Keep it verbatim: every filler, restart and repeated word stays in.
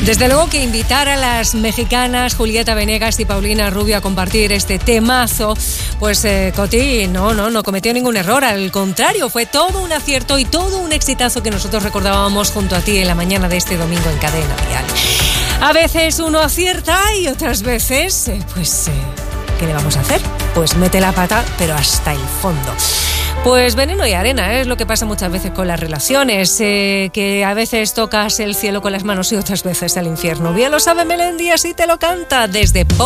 Desde luego que invitar a las mexicanas Julieta Venegas y Paulina Rubio a compartir este temazo, pues eh, Coti no, no, no cometió ningún error, al contrario, fue todo un acierto y todo un exitazo que nosotros recordábamos junto a ti en la mañana de este domingo en Cadena Dial. A veces uno acierta y otras veces, eh, pues, eh, ¿qué le vamos a hacer? Pues mete la pata, pero hasta el fondo. Pues veneno y arena, ¿eh? Es lo que pasa muchas veces con las relaciones, eh, que a veces tocas el cielo con las manos y otras veces el infierno. Bien lo sabe Melendi, así te lo canta desde